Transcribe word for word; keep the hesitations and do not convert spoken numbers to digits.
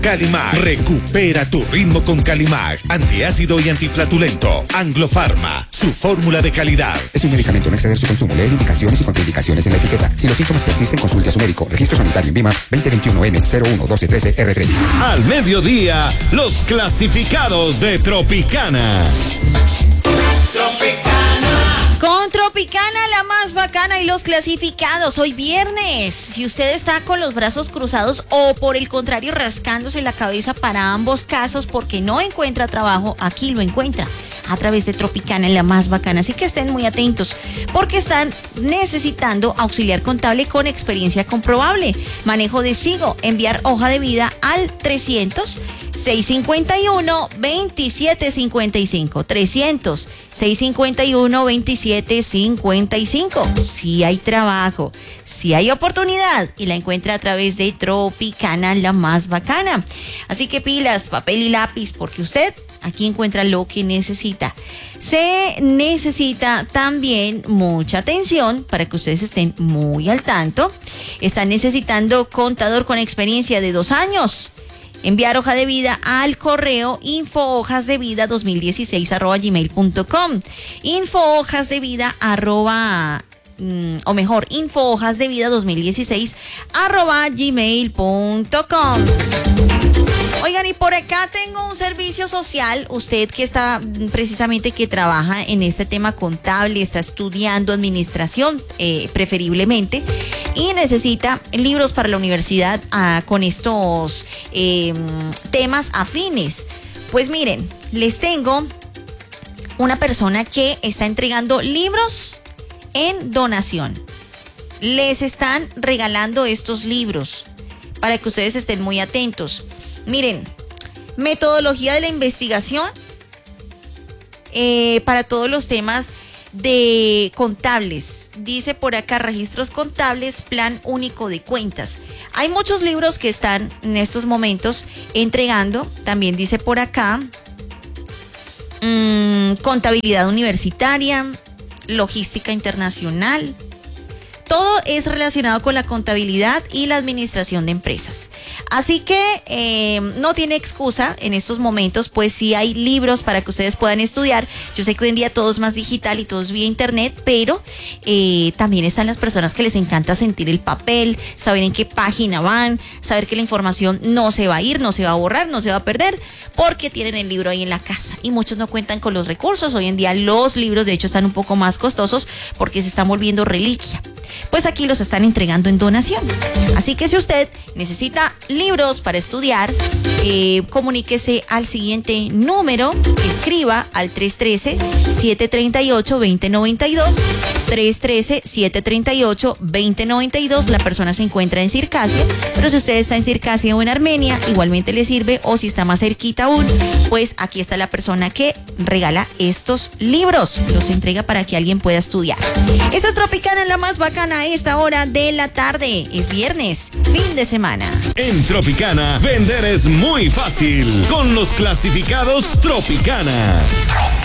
Calimag, recupera tu ritmo con Calimag, antiácido y antiflatulento. Anglofarma, su fórmula de calidad. Es un medicamento, no exceder su consumo. Leer indicaciones y contraindicaciones en la etiqueta. Si los síntomas persisten, consulte a su médico. Registro sanitario en VIMA veinte veintiuno M cero uno doce trece R tres. Al mediodía, los clasificados de Tropicana. Con Tropicana, la más bacana, y los clasificados. Hoy viernes, si usted está con los brazos cruzados o por el contrario rascándose la cabeza para ambos casos porque no encuentra trabajo, aquí lo encuentra a través de Tropicana, la más bacana. Así que estén muy atentos porque están necesitando auxiliar contable con experiencia comprobable, manejo de SIGO, enviar hoja de vida al trescientos, seiscientos cincuenta y uno, veintisiete cincuenta y cinco. trescientos, seiscientos cincuenta y uno, veintisiete cincuenta y cinco. Si hay trabajo, si hay oportunidad, y la encuentra a través de Tropicana, la más bacana. Así que pilas, papel y lápiz, porque usted aquí encuentra lo que necesita. Se necesita también mucha atención para que ustedes estén muy al tanto. Están necesitando contador con experiencia de dos años. Enviar hoja de vida al correo infohojasdevida dos mil dieciséis arroba gmail punto com. Infohojasdevida arroba, mm, o mejor, infohojasdevida dos mil dieciséis arroba gmail punto com. Oigan, y por acá tengo un servicio social. Usted que está precisamente, que trabaja en este tema contable, está estudiando administración, eh, preferiblemente, y necesita libros para la universidad ah, con estos eh, temas afines. Pues miren, les tengo una persona que está entregando libros en donación. Les están regalando estos libros para que ustedes estén muy atentos. Miren, metodología de la investigación eh, para todos los temas de contables. Dice por acá, registros contables, plan único de cuentas. Hay muchos libros que están en estos momentos entregando. También dice por acá, mmm, contabilidad universitaria, logística internacional. Todo es relacionado con la contabilidad y la administración de empresas. Así que eh, no tiene excusa en estos momentos, pues sí hay libros para que ustedes puedan estudiar. Yo sé que hoy en día todo es más digital y todo es vía internet, pero eh, también están las personas que les encanta sentir el papel, saber en qué página van, saber que la información no se va a ir, no se va a borrar, no se va a perder, porque tienen el libro ahí en la casa. Y muchos no cuentan con los recursos. Hoy en día los libros, de hecho, están un poco más costosos porque se están volviendo reliquia. Pues aquí los están entregando en donación. Así que si usted necesita libros para estudiar, eh, comuníquese al siguiente número, escriba al tres uno tres, siete tres ocho, dos cero nueve dos, tres uno tres, siete tres ocho, dos cero nueve dos. La persona se encuentra en Circasia, pero si usted está en Circasia o en Armenia, igualmente le sirve, o si está más cerquita aún, pues aquí está la persona que regala estos libros, los entrega para que alguien pueda estudiar. Esta es Tropicana, la más bacana a esta hora de la tarde. Es viernes, fin de semana. En Tropicana, vender es muy fácil con los clasificados Tropicana.